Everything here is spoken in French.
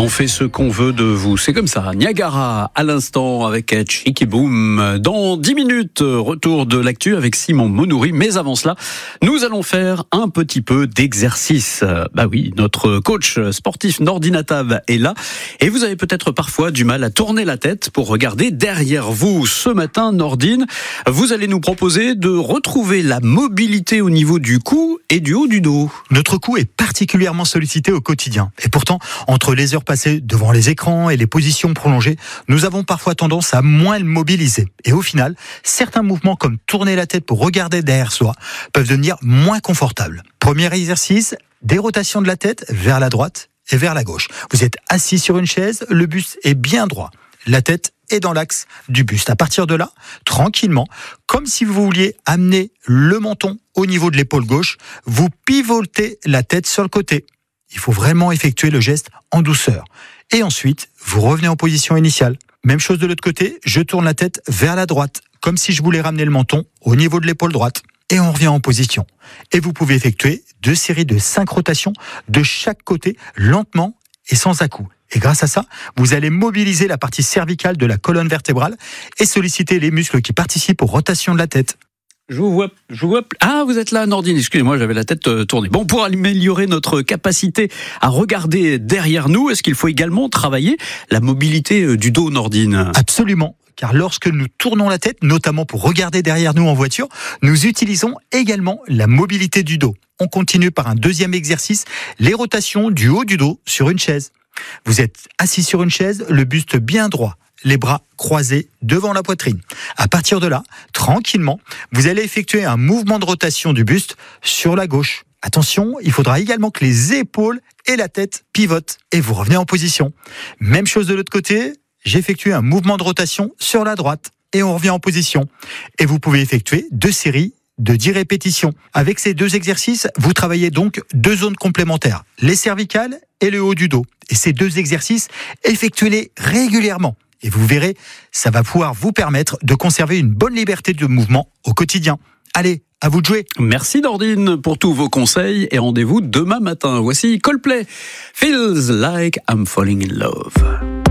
On fait ce qu'on veut de vous, c'est comme ça. Niagara à l'instant avec Chicky Boom. Dans 10 minutes, retour de l'actu avec Simon Monouri. Mais avant cela, nous allons faire un petit peu d'exercice. Bah oui, notre coach sportif Nordine Attab est là. Et vous avez peut-être parfois du mal à tourner la tête pour regarder derrière vous. Ce matin, Nordine, vous allez nous proposer de retrouver la mobilité au niveau du cou et du haut du dos. Notre cou est particulièrement sollicité au quotidien. Et pourtant, entre les heures passées devant les écrans et les positions prolongées, nous avons parfois tendance à moins le mobiliser. Et au final, certains mouvements comme tourner la tête pour regarder derrière soi peuvent devenir moins confortables. Premier exercice, des rotations de la tête vers la droite et vers la gauche. Vous êtes assis sur une chaise, le buste est bien droit. La tête est dans l'axe du buste. À partir de là, tranquillement, comme si vous vouliez amener le menton au niveau de l'épaule gauche, vous pivotez la tête sur le côté. Il faut vraiment effectuer le geste en douceur. Et ensuite, vous revenez en position initiale. Même chose de l'autre côté, je tourne la tête vers la droite, comme si je voulais ramener le menton au niveau de l'épaule droite. Et on revient en position. Et vous pouvez effectuer 2 séries de 5 rotations de chaque côté, lentement et sans à-coups. Et grâce à ça, vous allez mobiliser la partie cervicale de la colonne vertébrale et solliciter les muscles qui participent aux rotations de la tête. Je vous vois. Ah, vous êtes là, Nordine. Excusez-moi, j'avais la tête tournée. Bon, pour améliorer notre capacité à regarder derrière nous, est-ce qu'il faut également travailler la mobilité du dos, Nordine ? Absolument. Car lorsque nous tournons la tête, notamment pour regarder derrière nous en voiture, nous utilisons également la mobilité du dos. On continue par un deuxième exercice, les rotations du haut du dos sur une chaise. Vous êtes assis sur une chaise, le buste bien droit, les bras croisés devant la poitrine. À partir de là, tranquillement, vous allez effectuer un mouvement de rotation du buste sur la gauche. Attention, il faudra également que les épaules et la tête pivotent et vous revenez en position. Même chose de l'autre côté, j'effectue un mouvement de rotation sur la droite et on revient en position. Et vous pouvez effectuer 2 séries de 10 répétitions. Avec ces 2 exercices, vous travaillez donc 2 zones complémentaires, les cervicales et le haut du dos. Et ces 2 exercices, effectuez-les régulièrement. Et vous verrez, ça va pouvoir vous permettre de conserver une bonne liberté de mouvement au quotidien. Allez, à vous de jouer. Merci Nordine pour tous vos conseils et rendez-vous demain matin. Voici Coldplay, Feels Like I'm Falling in Love.